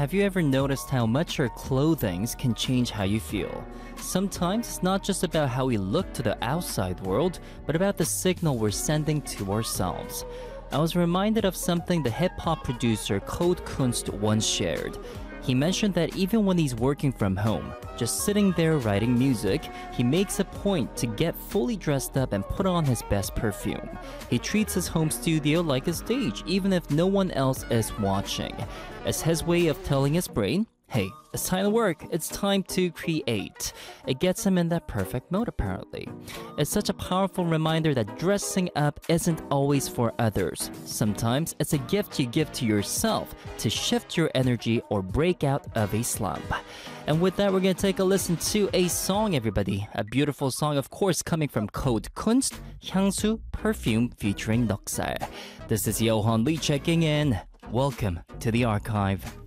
Have you ever noticed how much our clothing can change how you feel? Sometimes it's not just about how we look to the outside world, but about the signal we're sending to ourselves. I was reminded of something the hip-hop producer Code Kunst once shared. He mentioned that even when he's working from home, just sitting there writing music, he makes a point to get fully dressed up and put on his best perfume. He treats his home studio like a stage, even if no one else is watching. As his way of telling his brain, hey, it's time to work, it's time to create. It gets him in that perfect mode apparently. It's such a powerful reminder that dressing up isn't always for others. Sometimes it's a gift you give to yourself to shift your energy or break out of a slump. And with that, we're going to take a listen to a song, everybody. A beautiful song, of course, coming from Code Kunst, 향수 Perfume featuring 넉살. This is Yohan Lee checking in. Welcome to the archive.